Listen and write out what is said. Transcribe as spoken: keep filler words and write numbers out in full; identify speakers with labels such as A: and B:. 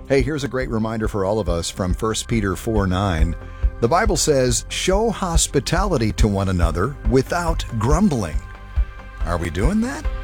A: Hey, here's a great reminder for all of us from First Peter four nine. The Bible says, "Show hospitality to one another without grumbling." Are we doing that?